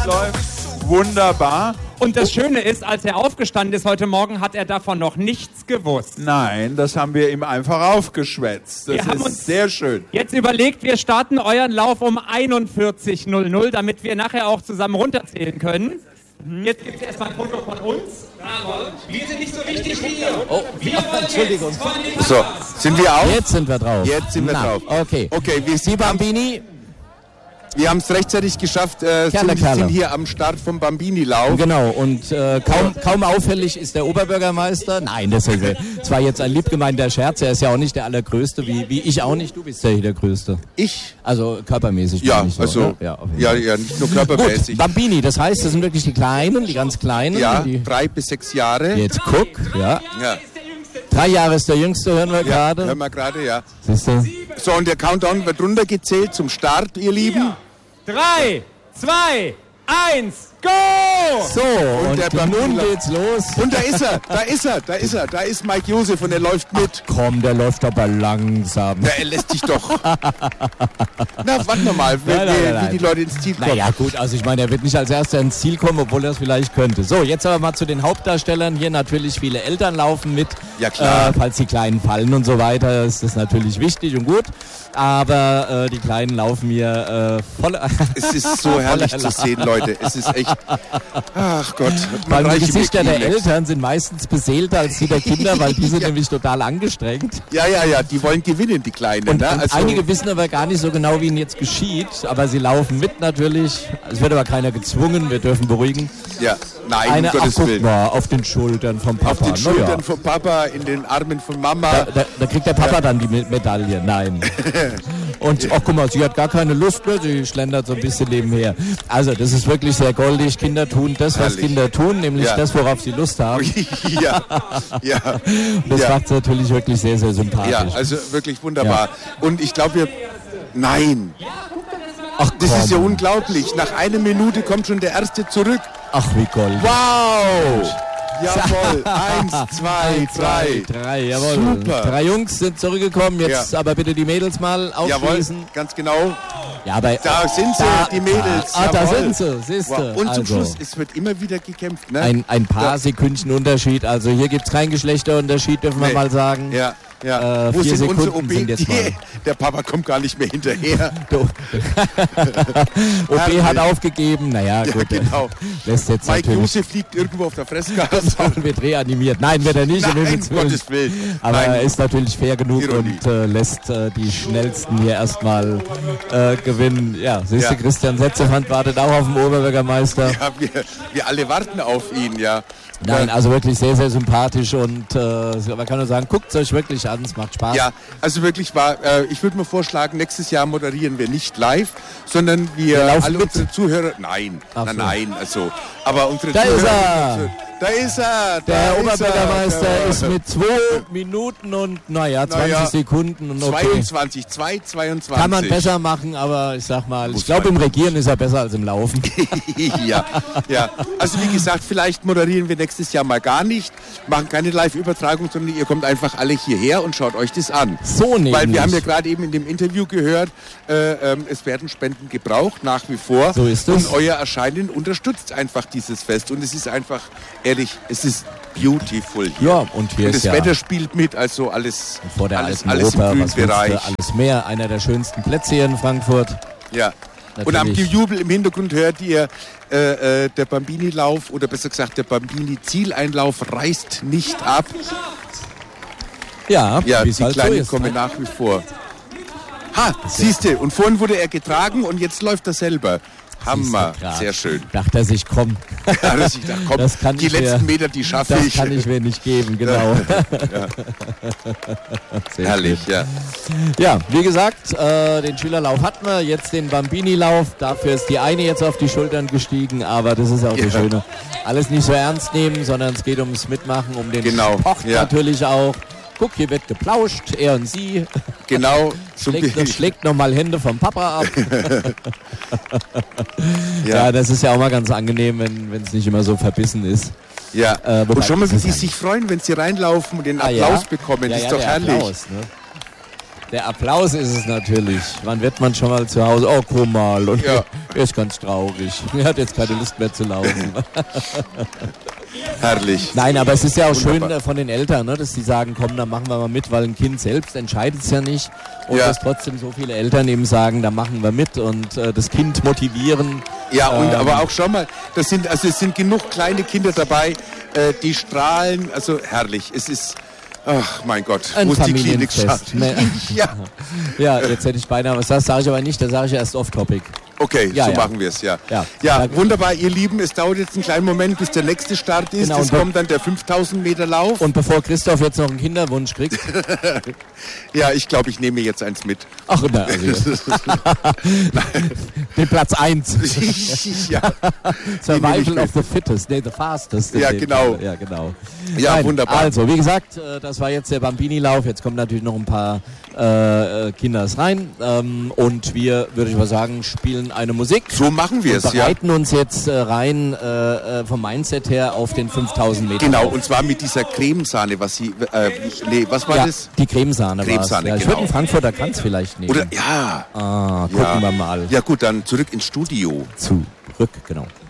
läuft. Wunderbar. Und das Schöne ist, als er aufgestanden ist heute Morgen, hat er davon noch nichts gewusst. Nein, das haben wir ihm einfach aufgeschwätzt. Das Wir haben ist uns sehr schön. Jetzt überlegt, wir starten euren Lauf um 41:00, damit wir nachher auch zusammen runterzählen können. Jetzt gibt es erstmal ein Foto von uns. Wir sind nicht so wichtig wie ihr. Oh, Entschuldigung. So, sind wir auf? Jetzt sind wir drauf. Jetzt sind wir drauf. Okay. Okay, Die Bambini. Wir haben es rechtzeitig geschafft, sind hier am Start vom Bambini-Lauf. Genau, und kaum auffällig ist der Oberbürgermeister. Nein, das war jetzt ein liebgemeinter Scherz. Er ist ja auch nicht der Allergrößte, wie ich auch nicht. Du bist ja hier der Größte. Ich? Also körpermäßig. Ja, nicht so, also, ne? ja, nicht nur körpermäßig. Gut, Bambini, das heißt, das sind wirklich die Kleinen, die ganz Kleinen. Ja, die 3 bis 6 Jahre. Jetzt guck, ja. 3 Jahre ist der Jüngste, hören wir gerade. Hören wir gerade, ja. Siehst du? So, und der Countdown wird runtergezählt zum Start, ihr Lieben. 3, 2, 1, go! So, und nun geht's los. Und da ist Mike Josef und er läuft mit. Ach komm, der läuft aber langsam. Na, er lässt sich doch. Na, warten wir mal, wie die Leute ins Ziel kommen. Naja, gut, also ich meine, er wird nicht als Erster ins Ziel kommen, obwohl er es vielleicht könnte. So, jetzt aber mal zu den Hauptdarstellern. Hier natürlich viele Eltern laufen mit. Ja, klar. Falls die Kleinen fallen und so weiter, ist das natürlich wichtig und gut. Aber die Kleinen laufen hier voll. Es ist so herrlich zu sehen, Leute. Es ist echt. Ach Gott. Weil die Gesichter der Eltern sind meistens beseelter als die der Kinder, weil die sind nämlich total angestrengt. Ja, die wollen gewinnen, die Kleinen. Und, ne? und einige wissen aber gar nicht so genau, wie ihnen jetzt geschieht. Aber sie laufen mit natürlich. Es wird aber keiner gezwungen, wir dürfen beruhigen. Ja, nein, um Gottes Willen. Mal, auf den Schultern vom Papa. Auf den Schultern vom Papa, in den Armen von Mama. Da kriegt der Papa dann die Medaille. Nein. Und ach guck mal, sie hat gar keine Lust mehr, sie schlendert so ein bisschen nebenher. Also das ist wirklich sehr goldig. Kinder tun das, was Kinder tun, nämlich das, worauf sie Lust haben. Ja. Und das macht es natürlich wirklich sehr, sehr sympathisch. Ja, also wirklich wunderbar. Ja. Und ich glaube, Nein. Ach, das ist ja unglaublich. Nach 1 Minute kommt schon der Erste zurück. Ach, wie goldig. Wow! Jawohl, 1, 2, 3. Jawohl. Super. 3 Jungs sind zurückgekommen, jetzt aber bitte die Mädels mal aufschließen. Jawohl, ganz genau. Ja, aber da sind sie, die Mädels. Da sind sie, siehst du. Wow. Und zum Schluss, es wird immer wieder gekämpft. Ne? Ein paar Sekündchen Unterschied, also hier gibt es keinen Geschlechterunterschied, dürfen wir mal sagen. Ja. Wo sind unsere OB? Der Papa kommt gar nicht mehr hinterher. OB hat aufgegeben, naja, gut. Genau. Lässt jetzt Mike Josef liegt irgendwo auf der Fressgasse. Und wird reanimiert. Nein, wird er nicht. Nein, um Gottes Willen. Aber er ist natürlich fair genug und lässt die Schnellsten hier erstmal gewinnen. Ja, siehst du, Christian Setzefand wartet auch auf den Oberbürgermeister. Ja, wir alle warten auf ihn, ja. Nein, also wirklich sehr, sehr sympathisch und man kann nur sagen, guckt es euch wirklich an, es macht Spaß. Ja, also wirklich ich würde mir vorschlagen, nächstes Jahr moderieren wir nicht live, sondern wir alle unsere Zuhörer, nein, also, aber unsere Zuhörer... Da ist er! Der Oberbürgermeister ist mit 2 Minuten und 20 Sekunden. Und 22. Kann man besser machen, aber ich sag mal, ich glaube im Regieren ist er besser als im Laufen. Ja. Also wie gesagt, vielleicht moderieren wir nächstes Jahr mal gar nicht, machen keine Live-Übertragung, sondern ihr kommt einfach alle hierher und schaut euch das an. So nämlich. Weil wir haben ja gerade eben in dem Interview gehört, es werden Spenden gebraucht, nach wie vor. So ist es. Und euer Erscheinen unterstützt einfach dieses Fest und es ist einfach... Ehrlich, es ist beautiful hier. Ja, und hier und ist das Wetter spielt mit, also alles, vor der alles alten Oper, im grünen Bereich. Alles mehr, einer der schönsten Plätze hier in Frankfurt. Ja. Natürlich. Und am Jubel im Hintergrund hört ihr, der Bambini-Lauf, oder besser gesagt, der Bambini-Zieleinlauf reißt nicht ab. Ja, die halt Kleinen so ist, kommen nach wie vor. Siehste, und vorhin wurde er getragen und jetzt läuft er selber. Hammer, sehr schön. Dachte er sich, komm. Das kann die letzten Meter, die schaffe ich. Das kann ich mir nicht geben, genau. Herrlich, schön. Ja, wie gesagt, den Schülerlauf hatten wir, jetzt den Bambini-Lauf. Dafür ist die eine jetzt auf die Schultern gestiegen, aber das ist auch das Schöne. Alles nicht so ernst nehmen, sondern es geht ums Mitmachen, um den Sport natürlich auch. Guck, hier wird geplauscht, er und sie. Genau. Schlägt nochmal Hände vom Papa ab. Ja, das ist ja auch mal ganz angenehm, wenn es nicht immer so verbissen ist. Ja, und schon mal, wie sie sich freuen, wenn sie reinlaufen und den Applaus bekommen. Das ist doch herrlich. Applaus, ne? Der Applaus ist es natürlich. Wann wird man schon mal zu Hause? Oh, guck mal. Und er ist ganz traurig. Er hat jetzt keine Lust mehr zu laufen. Herrlich. Nein, aber es ist ja auch wunderbar. Schön von den Eltern, ne, dass die sagen, komm, dann machen wir mal mit, weil ein Kind selbst entscheidet es ja nicht. Und dass trotzdem so viele Eltern eben sagen, da machen wir mit und das Kind motivieren. Ja, und aber auch schon mal, es sind genug kleine Kinder dabei, die strahlen, also herrlich. Es ist, ach mein Gott, ein wo ist die Klinik Ja, jetzt hätte ich beinahe was, das sage ich aber nicht, das sage ich erst off-topic. Okay, so machen wir es, ja, wunderbar, ihr Lieben, es dauert jetzt einen kleinen Moment, bis der nächste Start ist. Genau, es kommt dann der 5000 Meter Lauf. Und bevor Christoph jetzt noch einen Kinderwunsch kriegt. Ja, ich glaube, ich nehme jetzt eins mit. Ach, na, also den Platz 1. Ja. Survival of the fittest, the fastest. Ja, genau. Ja, genau. Ja, wunderbar. Also, wie gesagt, das war jetzt der Bambini-Lauf. Jetzt kommen natürlich noch ein paar Kinders rein. Und wir, würde ich mal sagen, spielen eine Musik. So machen wir es, ja. Wir bereiten uns jetzt rein vom Mindset her auf den 5000 Meter. Genau, und zwar mit dieser Cremesahne, was sie, was war das? Die Cremesahne war es. Ja, ich würde einen Frankfurter Kranz vielleicht nehmen. Oder, ja. Gucken wir mal. Ja gut, dann zurück ins Studio. Zurück, genau.